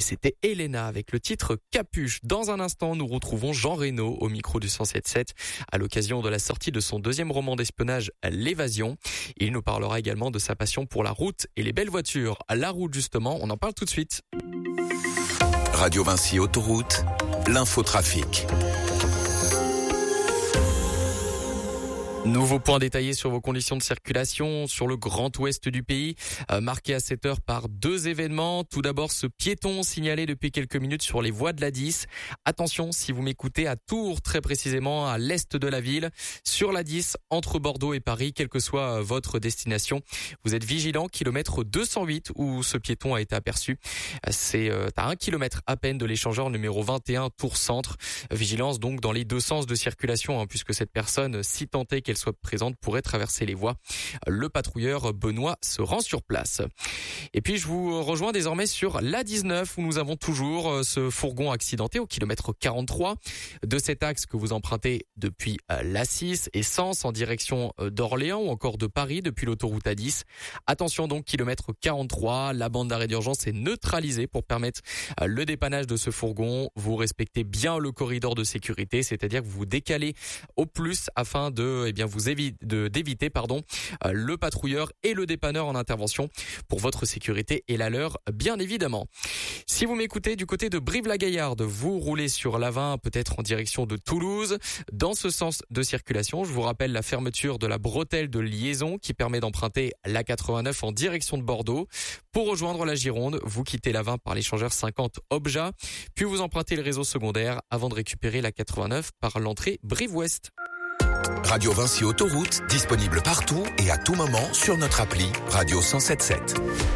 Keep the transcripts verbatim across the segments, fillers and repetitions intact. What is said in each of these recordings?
c'était Elena avec le titre Capuche. Dans un instant, nous retrouvons Jean Reno au micro du cent sept sept à l'occasion de la sortie de son deuxième roman d'espionnage, L'évasion. Il nous parlera également de sa passion pour la route et les belles voitures. La route justement, on en parle tout de suite. Radio Vinci Autoroute, l'infotrafic. Nouveau point détaillé sur vos conditions de circulation sur le grand ouest du pays, euh, marqué à cette heure par deux événements. Tout d'abord, ce piéton signalé depuis quelques minutes sur les voies de l'A dix. Attention, si vous m'écoutez à Tours, très précisément à l'est de la ville, sur l'A dix, entre Bordeaux et Paris, quelle que soit votre destination, vous êtes vigilant, kilomètre deux cent huit où ce piéton a été aperçu. C'est euh, à un kilomètre à peine de l'échangeur numéro vingt et un Tours Centre. Vigilance donc dans les deux sens de circulation, hein, puisque cette personne, si tentée qu'elle soit présente, pourrait traverser les voies. Le patrouilleur Benoît se rend sur place. Et puis je vous rejoins désormais sur l'A dix-neuf où nous avons toujours ce fourgon accidenté au kilomètre quarante-trois de cet axe que vous empruntez depuis l'A six et Sens en direction d'Orléans ou encore de Paris depuis l'autoroute A dix. Attention donc, kilomètre quarante-trois, la bande d'arrêt d'urgence est neutralisée pour permettre le dépannage de ce fourgon. Vous respectez bien le corridor de sécurité, c'est-à-dire que vous vous décalez au plus afin de eh bien vous évite de d'éviter pardon le patrouilleur et le dépanneur en intervention pour votre sécurité et la leur bien évidemment. Si vous m'écoutez du côté de Brive-la-Gaillarde, vous roulez sur l'A vingt peut-être en direction de Toulouse. Dans ce sens de circulation, je vous rappelle la fermeture de la bretelle de liaison qui permet d'emprunter l'A quatre-vingt-neuf en direction de Bordeaux. Pour rejoindre la Gironde, vous quittez l'A vingt par l'échangeur cinquante Obja, puis vous empruntez le réseau secondaire avant de récupérer l'A quatre-vingt-neuf par l'entrée Brive-Ouest. Radio Vinci Autoroute, disponible partout et à tout moment sur notre appli Radio cent sept sept.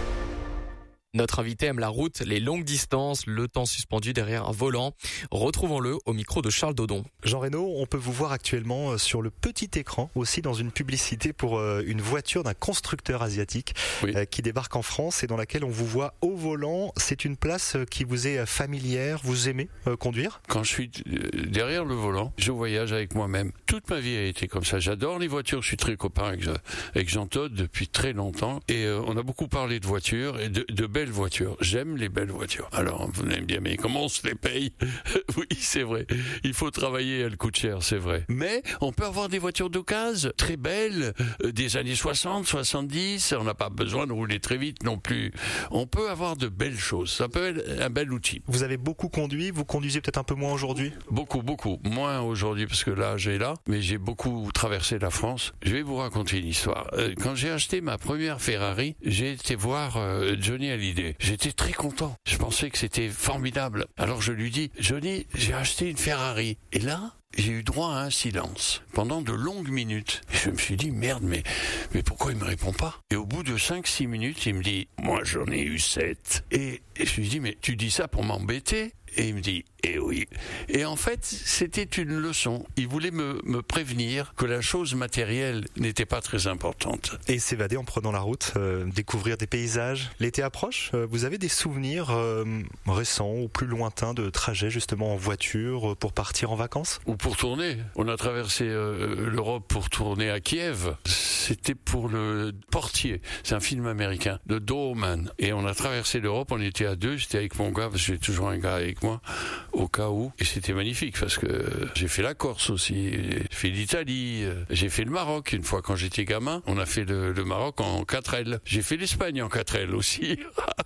Notre invité aime la route, les longues distances, le temps suspendu derrière un volant. Retrouvons-le au micro de Charles Dodon. Jean Reno, on peut vous voir actuellement sur le petit écran, aussi dans une publicité pour une voiture d'un constructeur asiatique oui. qui débarque en France et dans laquelle on vous voit au volant. C'est une place qui vous est familière, vous aimez conduire ? Quand je suis derrière le volant, je voyage avec moi-même. Toute ma vie a été comme ça. J'adore les voitures, je suis très copain avec, avec Jean Todt depuis très longtemps et euh, on a beaucoup parlé de voitures et de, de belles voitures. J'aime les belles voitures. Alors, vous allez me dire, mais comment on se les paye ? Oui, c'est vrai. Il faut travailler, elles coûtent cher, c'est vrai. Mais on peut avoir des voitures d'occasion très belles, euh, des années soixante, soixante-dix. On n'a pas besoin de rouler très vite non plus. On peut avoir de belles choses. Ça peut être un bel outil. Vous avez beaucoup conduit. Vous conduisez peut-être un peu moins aujourd'hui ? Beaucoup, beaucoup. Moins aujourd'hui parce que l'âge est là. Mais j'ai beaucoup traversé la France. Je vais vous raconter une histoire. Euh, quand j'ai acheté ma première Ferrari, j'ai été voir euh, Johnny Hallyday. J'étais très content. Je pensais que c'était formidable. Alors je lui dis, Johnny, j'ai acheté une Ferrari. Et là, j'ai eu droit à un silence pendant de longues minutes. Et je me suis dit, merde, mais, mais pourquoi il me répond pas ? Et au bout de cinq six minutes, il me dit, moi j'en ai eu sept. Et, et je lui dis, mais tu dis ça pour m'embêter ? Et il me dit, eh oui. Et en fait, c'était une leçon. Il voulait me, me prévenir que la chose matérielle n'était pas très importante. Et s'évader en prenant la route, euh, découvrir des paysages. L'été approche, euh, vous avez des souvenirs euh, récents ou plus lointains de trajets justement en voiture euh, pour partir en vacances ? Ou pour tourner. On a traversé euh, l'Europe pour tourner à Kiev. C'était pour le Portier. C'est un film américain, de Doorman. Et on a traversé l'Europe, on était à deux. J'étais avec mon gars, parce que j'ai toujours un gars avec moi, au cas où. Et c'était magnifique, parce que j'ai fait la Corse aussi, j'ai fait l'Italie, j'ai fait le Maroc. Une fois, quand j'étais gamin, on a fait le, le Maroc en quatre L. J'ai fait l'Espagne en quatre L aussi.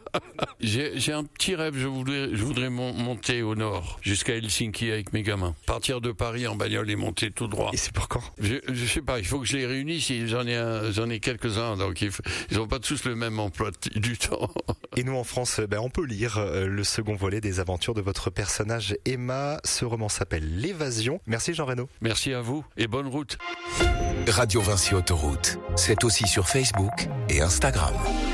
j'ai, j'ai un petit rêve, je voudrais, je voudrais mon, monter au nord, jusqu'à Helsinki avec mes gamins. Partir de Paris en bagnole et monter tout droit. Et c'est pour quand ? je, je sais pas, il faut que je les réunisse. J'en ai, un, j'en ai quelques-uns, donc ils, ils ont pas tous le même emploi du temps. Et nous en France, ben, on peut lire euh, le second volet des aventures de votre personnage Emma. Ce roman s'appelle L'évasion. Merci Jean Reno. Merci à vous et bonne route. Radio Vinci Autoroute, c'est aussi sur Facebook et Instagram.